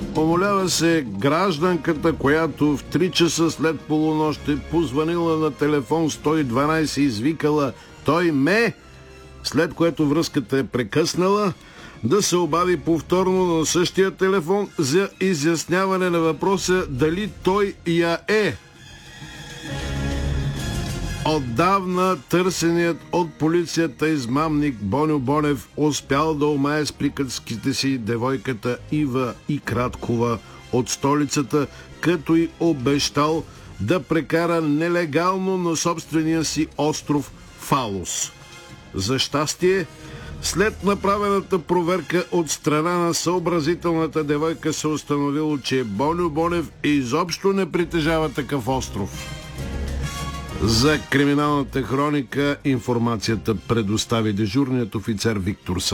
Умолява се гражданката, която в 3 часа след полунощ е позванила на телефон 112 и извикала «Той ме!», след което връзката е прекъснала, да се обади повторно на същия телефон за изясняване на въпроса дали той я е. Отдавна търсеният от полицията измамник Боньо Бонев успял да омае с приказките си девойката Ива Икраткова от столицата, като й обещал да прекара нелегално на собствения си остров Фалос. За щастие, след направената проверка от страна на съобразителната девойка се установило, че Боньо Бонев изобщо не притежава такъв остров. За криминалната хроника информацията предостави дежурният офицер Виктор